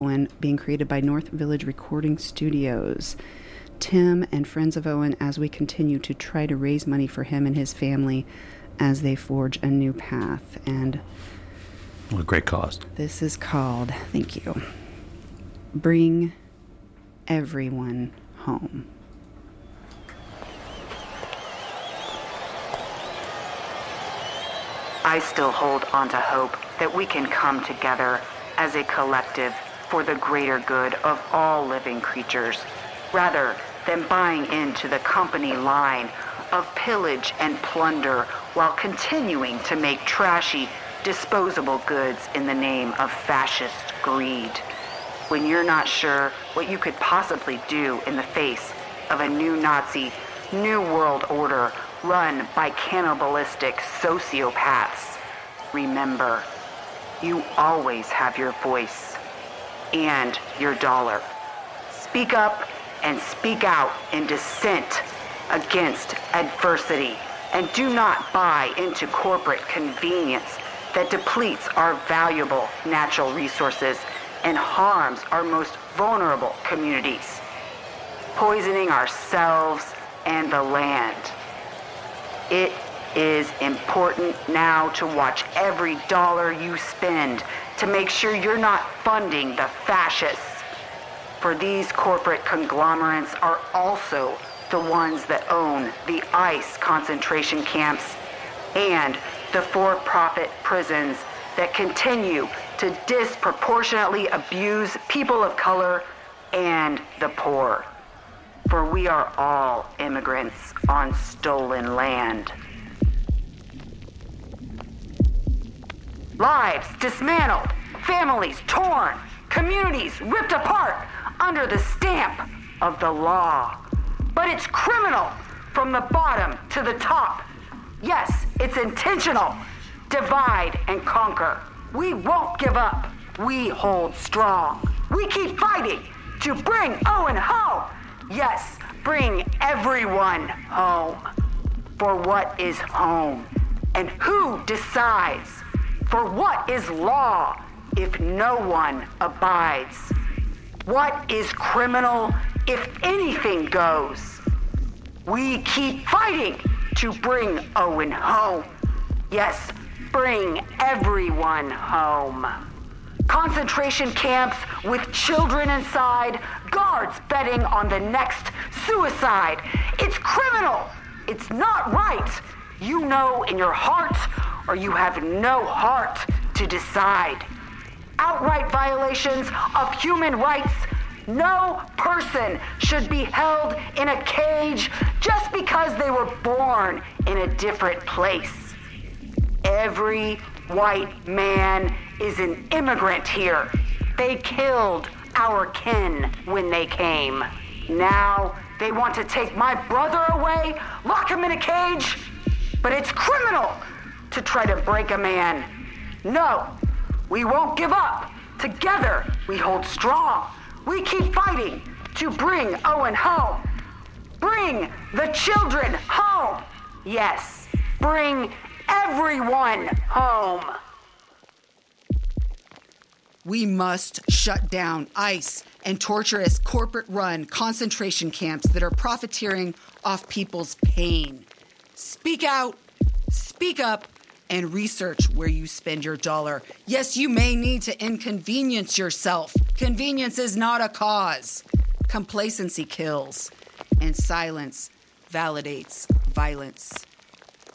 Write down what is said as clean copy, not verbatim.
Owen, being created by North Village Recording Studios. Tim and friends of Owen as we continue to try to raise money for him and his family as they forge a new path. And what a great cause. This is called, thank you, Bring Everyone Home. I still hold on to hope that we can come together as a collective for the greater good of all living creatures, rather than buying into the company line of pillage and plunder while continuing to make trashy, disposable goods in the name of fascist greed. When you're not sure what you could possibly do in the face of a new Nazi, new world order run by cannibalistic sociopaths, remember, you always have your voice and your dollar. Speak up and speak out in dissent against adversity, and do not buy into corporate convenience that depletes our valuable natural resources and harms our most vulnerable communities, poisoning ourselves and the land. It is important now to watch every dollar you spend to make sure you're not funding the fascists. For these corporate conglomerates are also the ones that own the ICE concentration camps and the for-profit prisons that continue to disproportionately abuse people of color and the poor. For we are all immigrants on stolen land. Lives dismantled, families torn, communities ripped apart under the stamp of the law. But it's criminal from the bottom to the top. Yes, it's intentional. Divide and conquer. We won't give up. We hold strong. We keep fighting to bring Owen home. Yes, bring everyone home. For what is home? And who decides? For what is law if no one abides? What is criminal if anything goes? We keep fighting to bring Owen home. Yes, bring everyone home. Concentration camps with children inside, guards betting on the next suicide. It's criminal. It's not right. You know in your heart, or you have no heart to decide. Outright violations of human rights. No person should be held in a cage just because they were born in a different place. Every white man is an immigrant here. They killed our kin when they came. Now they want to take my brother away, lock him in a cage. But it's criminal to try to break a man. No, we won't give up. Together we hold strong. We keep fighting to bring Owen home. Bring the children home. Yes, bring everyone home. We must shut down ICE and torturous corporate-run concentration camps that are profiteering off people's pain. Speak out, speak up, and research where you spend your dollar. Yes, you may need to inconvenience yourself. Convenience is not a cause. Complacency kills, and silence validates violence.